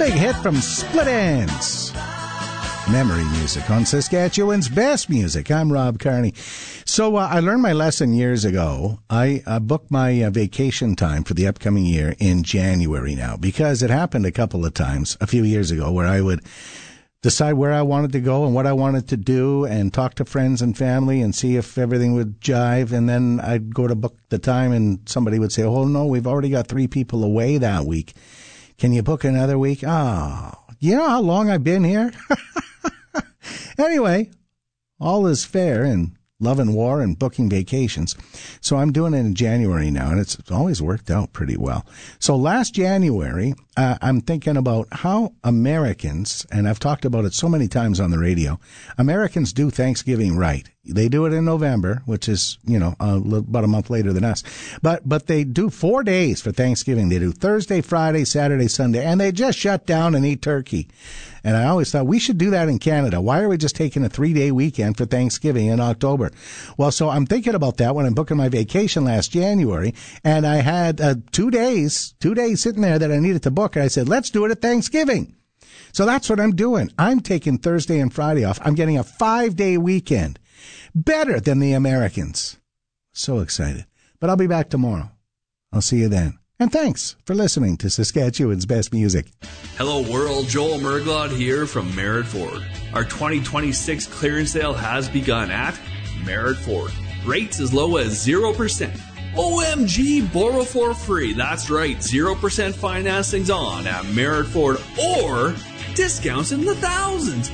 big hit from Split Enz. Memory music on Saskatchewan's best music. I'm Rob Carney. So I learned my lesson years ago. I booked my vacation time for the upcoming year in January now, because it happened a couple of times a few years ago where I would decide where I wanted to go and what I wanted to do and talk to friends and family and see if everything would jive. And then I'd go to book the time and somebody would say, oh, no, we've already got 3 people away that week. Can you book another week? Oh, you know how long I've been here? Anyway, all is fair in love and war and booking vacations. So I'm doing it in January now, and it's always worked out pretty well. So last January, I'm thinking about how Americans, and I've talked about it so many times on the radio, Americans do Thanksgiving right. They do it in November, which is, about a month later than us. But they do 4 days for Thanksgiving. They do Thursday, Friday, Saturday, Sunday, and they just shut down and eat turkey. And I always thought we should do that in Canada. Why are we just taking a 3-day weekend for Thanksgiving in October? Well, so I'm thinking about that when I'm booking my vacation last January, and I had 2 days sitting there that I needed to book, and I said, let's do it at Thanksgiving. So that's what I'm doing. I'm taking Thursday and Friday off. I'm getting a 5-day weekend. Better than the Americans. So excited. But I'll be back tomorrow. I'll see you then. And thanks for listening to Saskatchewan's best music. Hello world, Joel Merglod here from Merritt Ford. Our 2026 clearance sale has begun at Merritt Ford. Rates as low as 0%. OMG, borrow for free. That's right, 0% financing's on at Merritt Ford, or discounts in the thousands.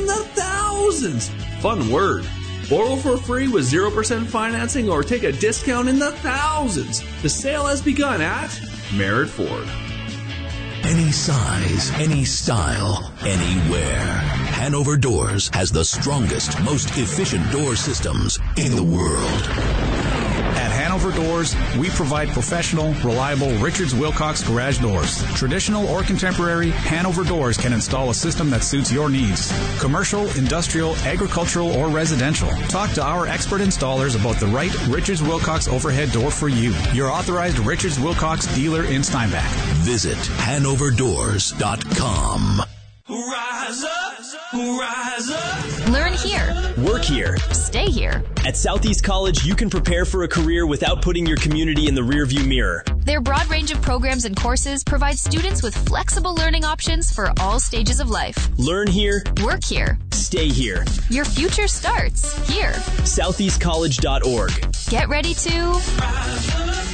Fun word. Borrow for free with 0% financing or take a discount in the thousands. The sale has begun at Merritt Ford. Any size, any style, anywhere. Hanover Doors has the strongest, most efficient door systems in the world. At Hanover Doors, we provide professional, reliable Richards Wilcox garage doors. Traditional or contemporary, Hanover Doors can install a system that suits your needs. Commercial, industrial, agricultural, or residential. Talk to our expert installers about the right Richards Wilcox overhead door for you. Your authorized Richards Wilcox dealer in Steinbach. Visit HanoverDoors.com. Rise up, rise up. Learn here. Work here. Stay here. At Southeast College, you can prepare for a career without putting your community in the rearview mirror. Their broad range of programs and courses provide students with flexible learning options for all stages of life. Learn here. Work here. Stay here. Your future starts here. SoutheastCollege.org. Get ready to Rise up,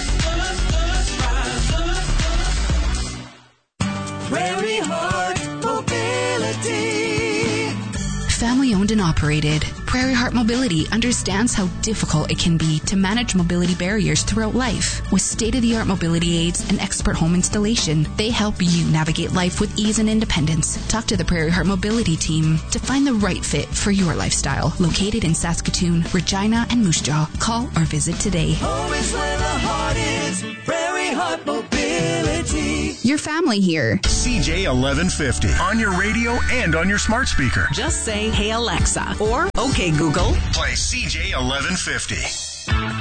Prairie Heart Mobility. Family owned and operated, Prairie Heart Mobility understands how difficult it can be to manage mobility barriers throughout life. With state-of-the-art mobility aids and expert home installation, they help you navigate life with ease and independence. Talk to the Prairie Heart Mobility team to find the right fit for your lifestyle. Located in Saskatoon, Regina, and Moose Jaw. Call or visit today. Home is where the heart is. Prairie Heart Mobility. Your family here. CJ 1150 on your radio and on your smart speaker. Just say, hey Alexa, or okay Google. Play CJ 1150.